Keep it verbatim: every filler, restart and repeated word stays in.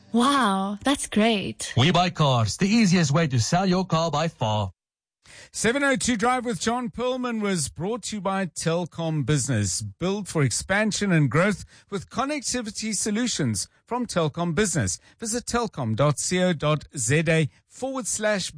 Wow, that's great. We Buy Cars, the easiest way to sell your car by far. seven oh two Drive with John Perlman was brought to you by Telkom Business. Build for expansion and growth with connectivity solutions from Telkom Business. Visit telkom.co.za forward slash